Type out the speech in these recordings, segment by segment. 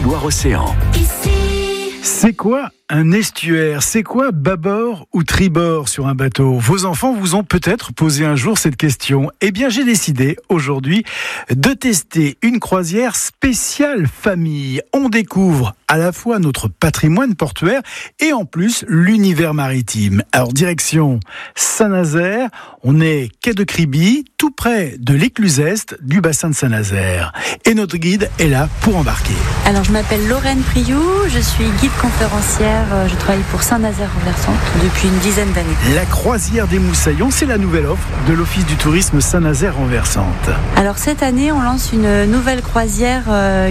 Loire-Océan. C'est quoi un estuaire? C'est quoi bâbord ou tribord sur un bateau? Vos enfants vous ont peut-être posé un jour cette question. Eh bien, j'ai décidé aujourd'hui de tester une croisière spéciale famille. On découvre à la fois notre patrimoine portuaire et en plus l'univers maritime. Alors, direction Saint-Nazaire, on est quai de Kribi, tout près de l'écluse est du bassin de Saint-Nazaire. Et notre guide est là pour embarquer. Alors, je m'appelle Lorraine Priou, je suis guide conférencière. Je travaille pour Saint-Nazaire-Renversante depuis une dizaine d'années. La croisière des Moussaillons, c'est la nouvelle offre de l'Office du tourisme Saint-Nazaire-Renversante. Alors cette année, on lance une nouvelle croisière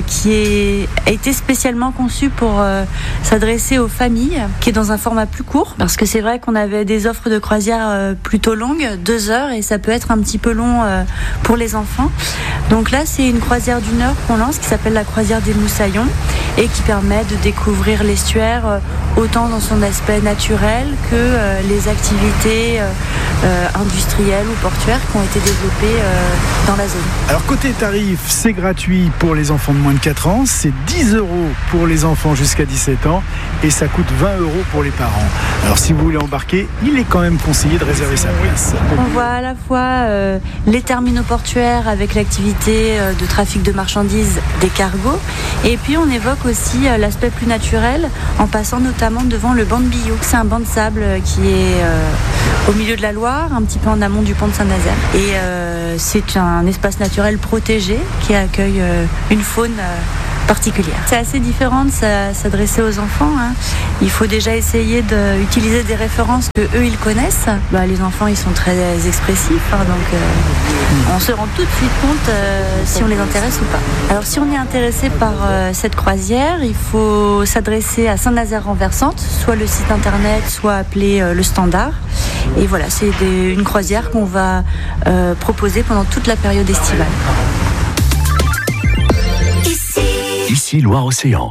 qui a été spécialement conçue pour s'adresser aux familles, qui est dans un format plus court, parce que c'est vrai qu'on avait des offres de croisière plutôt longues, 2 heures, et ça peut être un petit peu long pour les enfants. Donc là, c'est une croisière d'1 heure qu'on lance, qui s'appelle la croisière des Moussaillons, et qui permet de découvrir l'estuaire autant dans son aspect naturel que les activités industrielles ou portuaires qui ont été développées dans la zone. Alors côté tarif, c'est gratuit pour les enfants de moins de 4 ans, c'est 10 € pour les enfants jusqu'à 17 ans et ça coûte 20 € pour les parents. Alors si vous voulez embarquer, il est quand même conseillé de réserver sa place. On voit à la fois les terminaux portuaires avec l'activité de trafic de marchandises, des cargos, et puis on évoque aussi l'aspect plus naturel en passant notamment devant le banc de Billot. C'est un banc de sable qui est au milieu de la Loire, un petit peu en amont du pont de Saint-Nazaire. Et c'est un espace naturel protégé qui accueille une faune particulière. C'est assez différent de s'adresser aux enfants. Il faut déjà essayer d'utiliser des références que eux ils connaissent. Les enfants ils sont très expressifs, donc on se rend tout de suite compte si on les intéresse ou pas. Alors si on est intéressé par cette croisière, il faut s'adresser à Saint-Nazaire-Renversante, soit le site internet, soit appeler le standard. Et voilà, c'est une croisière qu'on va proposer pendant toute la période estivale. Ici Loire-Océan.